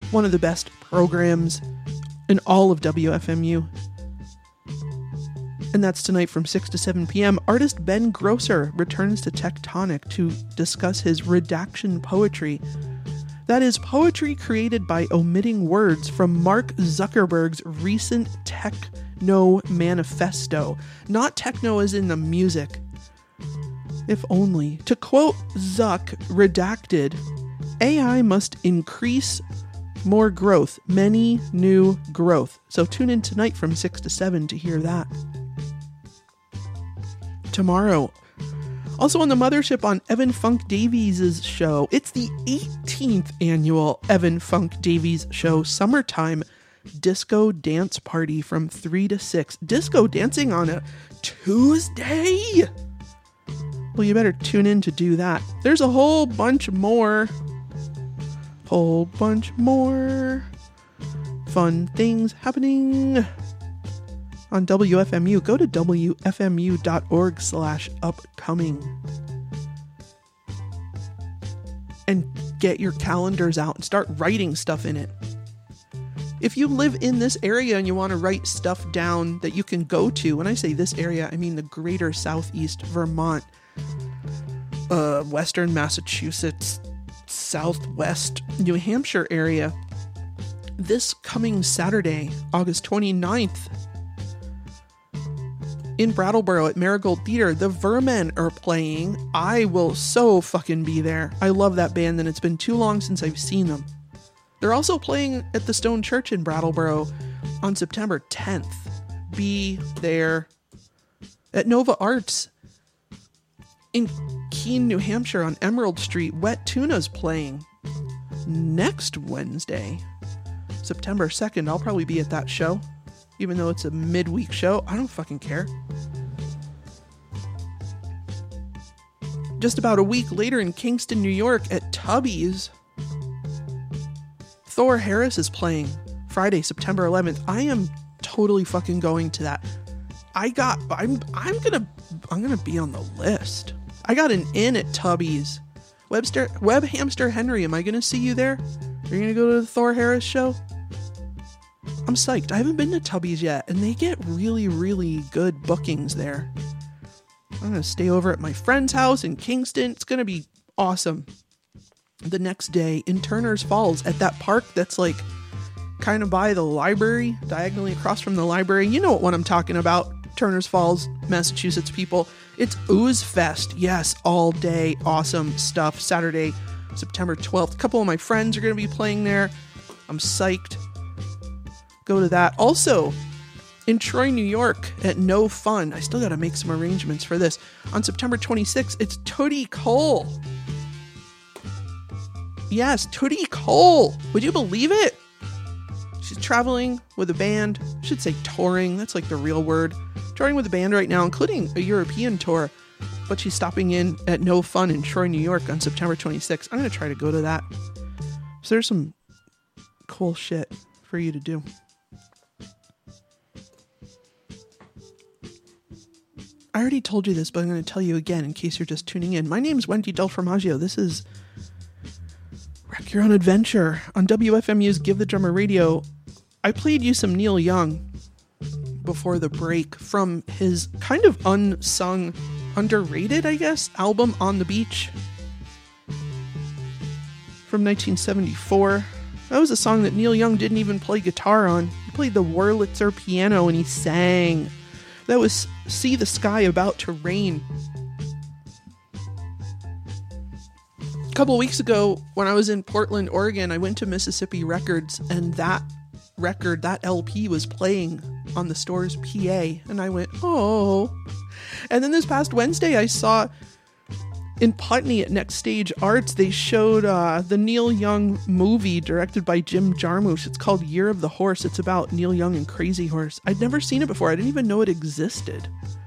one of the best programs in all of WFMU. And that's tonight from 6 to 7 p.m. Artist Ben Grosser returns to Tectonic to discuss his redaction poetry. That is poetry created by omitting words from Mark Zuckerberg's recent techno manifesto. Not techno as in the music. If only. To quote Zuck, redacted, AI must increase more growth, many new growth. So tune in tonight from 6 to 7 to hear that. Tomorrow, also on the mothership on Evan Funk Davies' show, it's the 18th annual Evan Funk Davies show, Summertime Disco Dance Party from 3 to 6. Disco dancing on a Tuesday? Well, you better tune in to do that. There's a whole bunch more fun things happening on WFMU. Go to wfmu.org/upcoming and get your calendars out and start writing stuff in it. If you live in this area and you want to write stuff down that you can go to, when I say this area, I mean the greater Southeast Vermont, Western Massachusetts, Southwest New Hampshire area, this coming Saturday, August 29th, in Brattleboro at Marigold Theater, the Vermin are playing. I will so fucking be there. I love that band, and it's been too long since I've seen them. They're also playing at the Stone Church in Brattleboro on September 10th. Be there. At Nova Arts in Keene, New Hampshire on Emerald Street, Wet Tuna's playing next Wednesday, September 2nd. I'll probably be at that show. Even though it's a midweek show, I don't fucking care. Just about a week later in Kingston, New York at Tubby's, Thor Harris is playing Friday, September 11th. I am totally fucking going to that. I'm gonna be on the list. I got an in at Tubby's. Web Hamster Henry, am I gonna see you there? Are you gonna go to the Thor Harris show? I'm psyched. I haven't been to Tubby's yet, and they get really, really good bookings there. I'm going to stay over at my friend's house in Kingston. It's going to be awesome. The next day in Turner's Falls at that park that's like kind of by the library, diagonally across from the library. You know what I'm talking about. Turner's Falls, Massachusetts people. It's Ooze Fest. Yes, all day. Awesome stuff. Saturday, September 12th. A couple of my friends are going to be playing there. I'm psyched. Go to that. Also, in Troy, New York at No Fun. I still got to make some arrangements for this. On September 26th, it's Tootie Cole. Yes, Tootie Cole. Would you believe it? She's traveling with a band. I should say touring. That's like the real word. Touring with a band right now, including a European tour. But she's stopping in at No Fun in Troy, New York on September 26th. I'm going to try to go to that. So there's some cool shit for you to do. I already told you this, but I'm going to tell you again in case you're just tuning in. My name's Wendy Del Formaggio. This is Wreck Your Own Adventure on WFMU's Give the Drummer Radio. I played you some Neil Young before the break from his kind of unsung, underrated, I guess, album On the Beach from 1974. That was a song that Neil Young didn't even play guitar on. He played the Wurlitzer piano and he sang. That was See the Sky About to Rain. A couple of weeks ago, when I was in Portland, Oregon, I went to Mississippi Records, and that record, that LP was playing on the store's PA, and I went, oh. And then this past Wednesday, I saw in Putney at Next Stage Arts, they showed the Neil Young movie directed by Jim Jarmusch. It's called Year of the Horse. It's about Neil Young and Crazy Horse. I'd never seen it before. I didn't even know it existed.